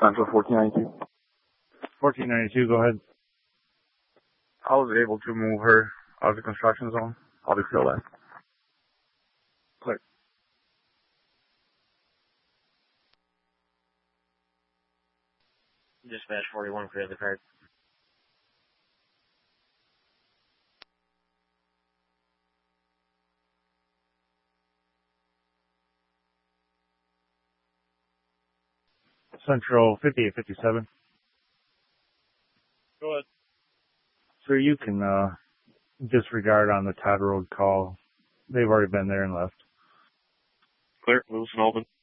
Central 1492. 1492, go ahead. I was able to move her out of the construction zone. I'll be still there. Clear. Dispatch 41, clear the card. Central 5857. Go ahead. Sir, you can disregard on the Todd Road call. They've already been there and left. Clear, Lewis and Alden.